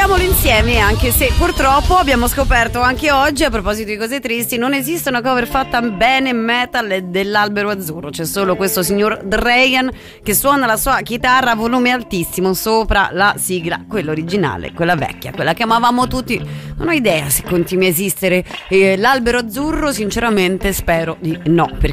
Ascoltiamolo insieme, anche se purtroppo abbiamo scoperto anche oggi, a proposito di cose tristi, non esiste una cover fatta bene metal dell'Albero Azzurro. C'è solo questo signor Dragan che suona la sua chitarra a volume altissimo sopra la sigla, quella originale, quella vecchia, quella che amavamo tutti. Non ho idea se continui a esistere l'Albero Azzurro, sinceramente spero di no, perché